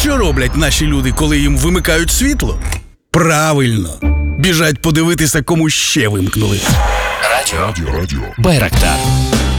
Що роблять наші люди, коли їм вимикають світло? Правильно. Біжать подивитися, кому ще вимкнули. Радіо Байрактар.